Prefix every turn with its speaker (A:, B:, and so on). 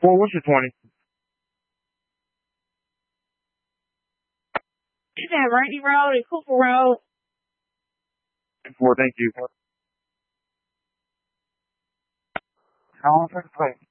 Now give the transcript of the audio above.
A: Well, what's your 20?
B: Is that Randy Road and Cooper Road?
A: 4, thank you. How long does it take?